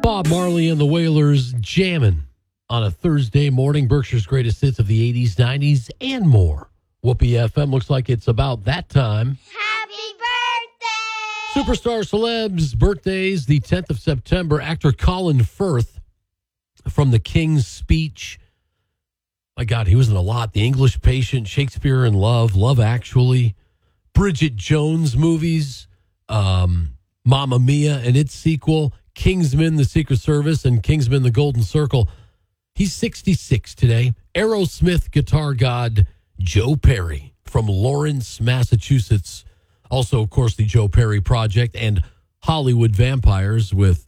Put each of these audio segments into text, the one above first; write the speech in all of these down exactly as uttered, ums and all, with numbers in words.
Bob Marley and the Wailers jamming on a Thursday morning. Berkshire's greatest hits of the eighties, nineties, and more. Whoopee F M looks like it's about that time. Happy birthday! Superstar celebs' birthdays, the tenth of September. Actor Colin Firth from The King's Speech. My God, he was in a lot. The English Patient, Shakespeare in Love, Love Actually, Bridget Jones movies, um, Mamma Mia and its sequel, Kingsman, The Secret Service, and Kingsman, The Golden Circle. He's sixty-six today. Aerosmith guitar god Joe Perry from Lawrence, Massachusetts. Also, of course, the Joe Perry Project and Hollywood Vampires with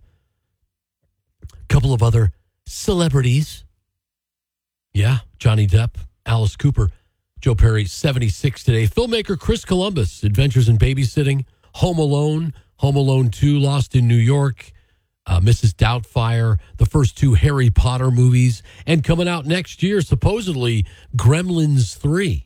a couple of other celebrities. Yeah, Johnny Depp, Alice Cooper, Joe Perry, seventy-six today. Filmmaker Chris Columbus, Adventures in Babysitting, Home Alone, Home Alone two, Lost in New York, uh, Missus Doubtfire, the first two Harry Potter movies, and coming out next year, supposedly, Gremlins three.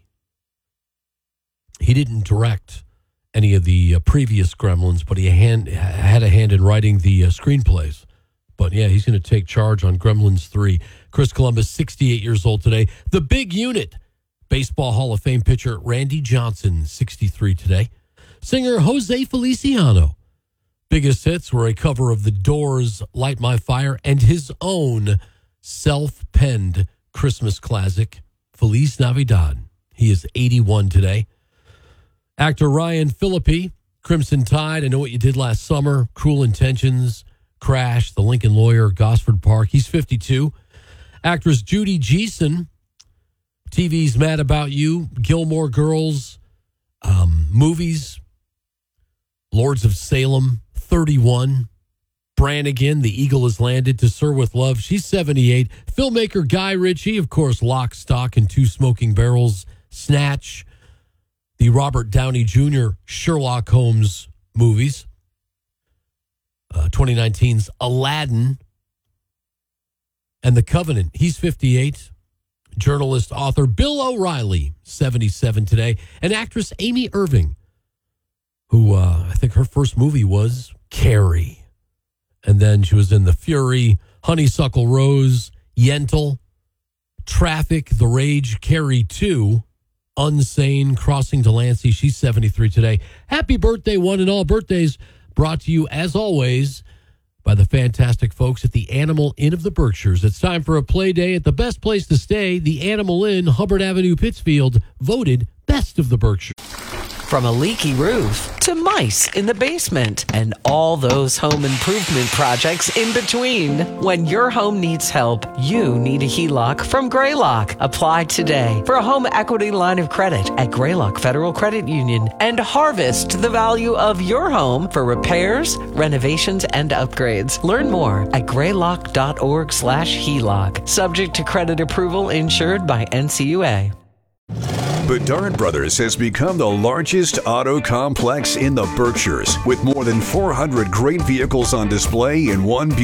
He didn't direct any of the uh, previous Gremlins, but he hand, had a hand in writing the uh, screenplays. But yeah, he's going to take charge on Gremlins three. Chris Columbus, sixty-eight years old today. The Big Unit, Baseball Hall of Fame pitcher Randy Johnson, sixty-three today. Singer Jose Feliciano. Biggest hits were a cover of The Doors' Light My Fire and his own self-penned Christmas classic, Feliz Navidad. He is eighty-one today. Actor Ryan Phillippe, Crimson Tide, I Know What You Did Last Summer, Cruel Intentions, Crash, The Lincoln Lawyer, Gosford Park. He's fifty-two. Actress Judy Geeson, T V's Mad About You, Gilmore Girls, um, movies, Lords of Salem, thirty-one. Brannigan, The Eagle Has Landed, To Sir With Love. She's seventy-eight. Filmmaker Guy Ritchie, of course, Lock, Stock, and Two Smoking Barrels, Snatch. The Robert Downey Junior Sherlock Holmes movies. Uh, twenty nineteen's Aladdin. And The Covenant. He's fifty-eight. Journalist, author Bill O'Reilly, seventy-seven today. And actress Amy Irving, who uh, I think her first movie was Carrie. And then she was in The Fury, Honeysuckle Rose, Yentl, Traffic, The Rage, Carrie two, Unsane, Crossing Delancey. She's seventy-three today. Happy birthday, one and all. Birthdays brought to you, as always, by the fantastic folks at the Animal Inn of the Berkshires. It's time for a play day at the best place to stay, the Animal Inn, Hubbard Avenue, Pittsfield, voted best of the Berkshires. From a leaky roof to mice in the basement and all those home improvement projects in between. When your home needs help, you need a H E L O C from Greylock. Apply today for a home equity line of credit at Greylock Federal Credit Union and harvest the value of your home for repairs, renovations, and upgrades. Learn more at greylock.org slash HELOC. Subject to credit approval, insured by N C U A. Bedard Brothers has become the largest auto complex in the Berkshires with more than four hundred great vehicles on display in one beautiful